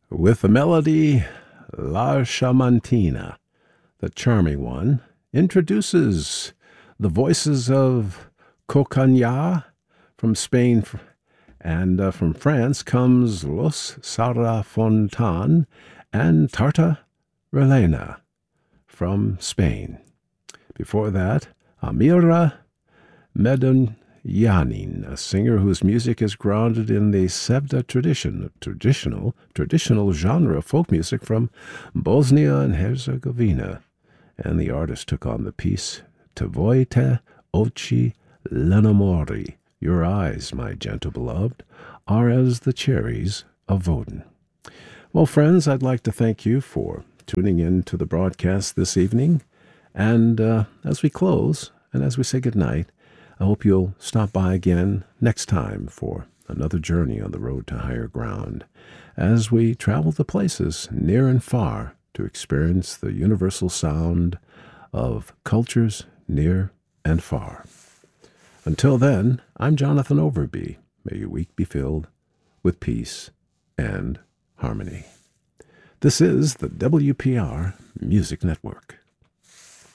with the melody La Chamantina, the charming one, introduces the voices of Cocaña from Spain, and from France comes Los Sarafontan and Tarta Relena from Spain. Before that, Amira Medunyanin, a singer whose music is grounded in the Sevda traditional genre of folk music from Bosnia and Herzegovina. And the artist took on the piece Tvoje oči lenomori, your eyes, my gentle beloved, are as the cherries of Vodin. Well, friends, I'd like to thank you for tuning in to the broadcast this evening. And as we close, and as we say goodnight, I hope you'll stop by again next time for another journey on the road to higher ground, as we travel to places near and far to experience the universal sound of cultures near and far. Until then, I'm Jonathan Overby. May your week be filled with peace and harmony. This is the WPR Music Network.